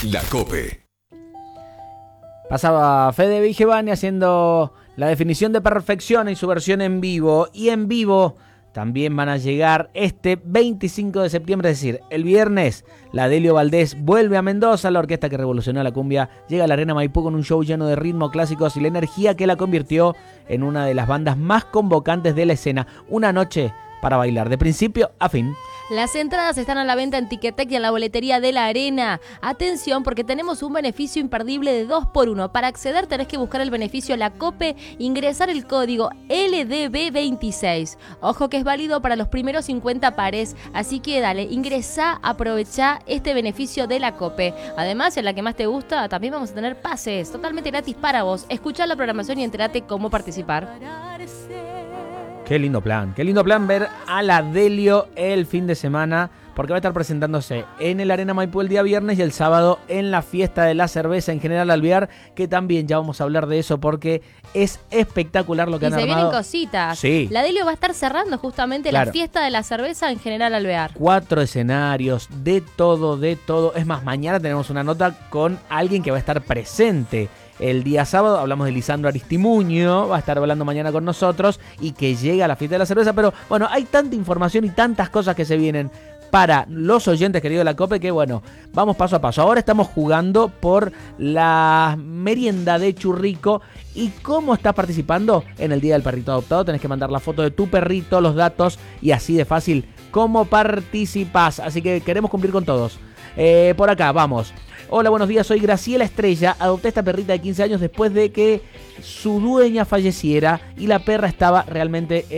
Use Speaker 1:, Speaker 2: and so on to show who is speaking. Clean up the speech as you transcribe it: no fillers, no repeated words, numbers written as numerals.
Speaker 1: La COPE.
Speaker 2: Pasaba Fede Vigevani haciendo la definición de perfección en su versión en vivo. Y en vivo también van a llegar este 25 de septiembre, es decir, el viernes. La Delio Valdés vuelve a Mendoza, la orquesta que revolucionó la cumbia. Llega a la Arena Maipú con un show lleno de ritmo clásicos y la energía que la convirtió en una de las bandas más convocantes de la escena. Una noche para bailar de principio a fin.
Speaker 3: Las entradas están a la venta en Ticketek y en la boletería de la Arena. Atención, porque tenemos un beneficio imperdible de 2x1. Para acceder tenés que buscar el beneficio La COPE, ingresar el código LDB26. Ojo que es válido para los primeros 50 pares, así que dale, ingresá, aprovechá este beneficio de La COPE. Además, si es la que más te gusta, también vamos a tener pases totalmente gratis para vos. Escuchá la programación y entérate cómo participar.
Speaker 2: Qué lindo plan ver a la Delio el fin de semana, porque va a estar presentándose en el Arena Maipú el día viernes y el sábado en la fiesta de la cerveza en General Alvear, que también ya vamos a hablar de eso porque es espectacular lo que han armado. Y se
Speaker 3: vienen cositas.
Speaker 2: Sí.
Speaker 3: La Delio va a estar cerrando justamente la fiesta de la cerveza en General Alvear. 4
Speaker 2: escenarios, de todo. Es más, mañana tenemos una nota con alguien que va a estar presente. El día sábado hablamos de Lisandro Aristimuño, va a estar hablando mañana con nosotros y que llega a la fiesta de la cerveza. Pero bueno, hay tanta información y tantas cosas que se vienen para los oyentes queridos de la COPE que bueno, vamos paso a paso. Ahora estamos jugando por la merienda de Churrico. ¿Y cómo estás participando en el Día del Perrito Adoptado? Tenés que mandar la foto de tu perrito, los datos y así de fácil cómo participás. Así que queremos cumplir con todos. Por acá, vamos. Hola, buenos días, soy Graciela Estrella. Adopté esta perrita de 15 años después de que su dueña falleciera y la perra estaba realmente